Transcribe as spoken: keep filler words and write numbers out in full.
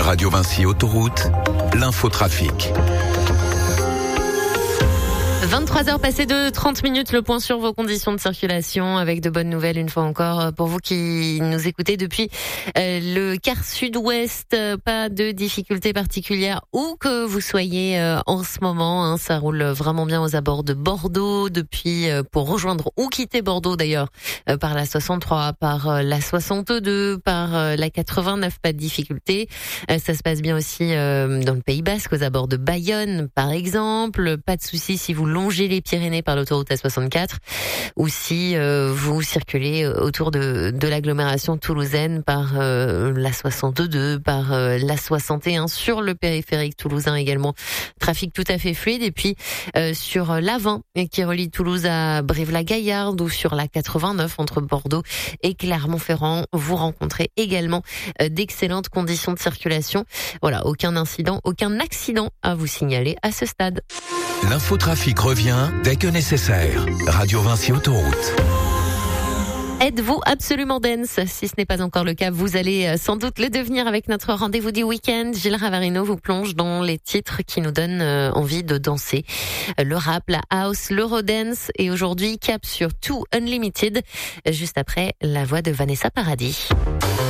Radio Vinci Autoroute, l'infotrafic. vingt-trois heures passées de trente minutes, le point sur vos conditions de circulation avec de bonnes nouvelles une fois encore pour vous qui nous écoutez depuis euh, le quart sud-ouest. Pas de difficultés particulières où que vous soyez euh, en ce moment. Hein, ça roule vraiment bien aux abords de Bordeaux depuis euh, pour rejoindre ou quitter Bordeaux d'ailleurs euh, par la soixante-trois, par euh, la soixante-deux, par euh, la quatre-vingt-neuf. Pas de difficultés. Euh, ça se passe bien aussi euh, dans le Pays Basque aux abords de Bayonne par exemple. Pas de soucis si vous longez les Pyrénées par l'autoroute A soixante-quatre ou si euh, vous circulez autour de, de l'agglomération toulousaine par euh, la soixante-deux, par euh, la soixante et un sur le périphérique toulousain également. Trafic tout à fait fluide. Et puis euh, sur l'A vingt qui relie Toulouse à Brive-la-Gaillarde ou sur la quatre-vingt-neuf entre Bordeaux et Clermont-Ferrand, vous rencontrez également euh, d'excellentes conditions de circulation. Voilà, aucun incident, aucun accident à vous signaler à ce stade. L'infotrafic revient dès que nécessaire. Radio Vinci Autoroute. Êtes-vous absolument dance? Si ce n'est pas encore le cas, vous allez sans doute le devenir avec notre rendez-vous du week-end. Gilles Ravarino vous plonge dans les titres qui nous donnent envie de danser. Le rap, la house, l'eurodance et aujourd'hui cap sur Too Unlimited, juste après la voix de Vanessa Paradis.